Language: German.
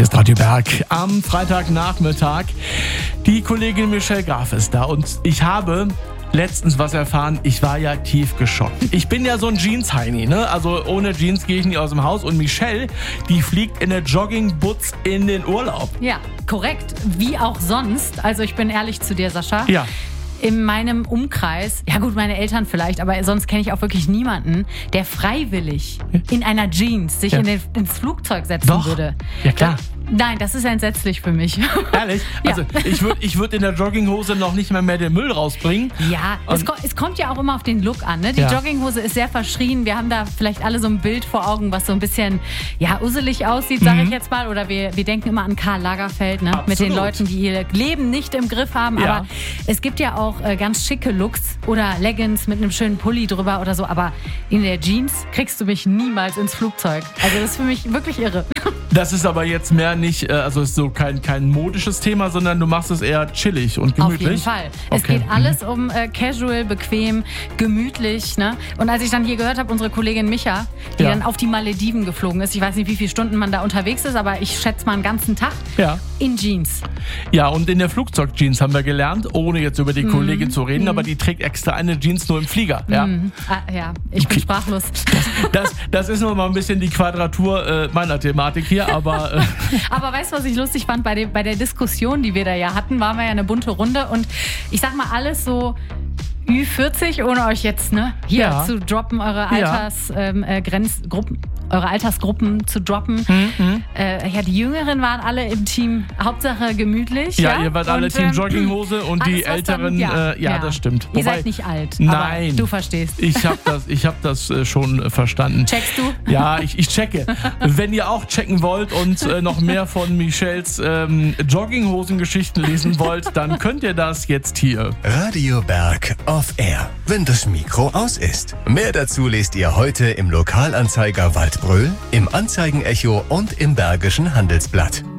Hier ist Radio Berg am Freitagnachmittag. Die Kollegin Michelle Graf ist da und ich habe letztens was erfahren, ich war ja tief geschockt. Ich bin ja so ein Jeans-Heini, ne? Also ohne Jeans gehe ich nicht aus dem Haus. Und Michelle, die fliegt in der Jogging-Boots in den Urlaub. Ja, korrekt. Wie auch sonst. Also ich bin ehrlich zu dir, Sascha. Ja. In meinem Umkreis, ja gut, meine Eltern vielleicht, aber sonst kenne ich auch wirklich niemanden, der freiwillig in einer Jeans sich ins Flugzeug setzen würde. Ja, klar. Nein, das ist entsetzlich für mich. Ehrlich? Also ich würd in der Jogginghose noch nicht mehr den Müll rausbringen. Ja, es kommt ja auch immer auf den Look an. Ne? Die Jogginghose ist sehr verschrien. Wir haben da vielleicht alle so ein Bild vor Augen, was so ein bisschen usselig aussieht, sage ich jetzt mal. Oder wir denken immer an Karl Lagerfeld, ne? Mit den Leuten, die ihr Leben nicht im Griff haben. Ja. Aber es gibt ja auch ganz schicke Looks oder Leggings mit einem schönen Pulli drüber oder so. Aber in der Jeans kriegst du mich niemals ins Flugzeug. Also das ist für mich wirklich irre. Das ist aber jetzt mehr nicht, also ist so kein modisches Thema, sondern du machst es eher chillig und gemütlich. Auf jeden Fall. Es geht alles um casual, bequem, gemütlich. Ne? Und als ich dann hier gehört habe, unsere Kollegin Micha, die dann auf die Malediven geflogen ist, ich weiß nicht, wie viele Stunden man da unterwegs ist, aber ich schätze mal einen ganzen Tag in Jeans. Ja, und in der Flugzeugjeans haben wir gelernt, ohne jetzt über die Kollegin zu reden, aber die trägt extra eine Jeans nur im Flieger. Ja, Ich bin sprachlos. Das ist nur mal ein bisschen die Quadratur meiner Thematik hier, aber... Aber weißt du, was ich lustig fand? Bei der Diskussion, die wir da hatten, waren wir eine bunte Runde und ich sag mal alles so Ü40, ohne euch jetzt zu droppen, eure Grenzgruppen, eure Altersgruppen zu droppen. Die Jüngeren waren alle im Team Hauptsache gemütlich. Ja, ihr wart alle Team Jogginghose und die Älteren, das stimmt. Ihr seid nicht alt, nein, aber du verstehst. Ich hab das schon verstanden. Checkst du? Ja, ich checke. Wenn ihr auch checken wollt und noch mehr von Michelles Jogginghosen-Geschichten lesen wollt, dann könnt ihr das jetzt hier. Radio Berg Off Air, wenn das Mikro aus ist. Mehr dazu lest ihr heute im Lokalanzeiger Waldbröl, im Anzeigenecho und im Bergischen Handelsblatt.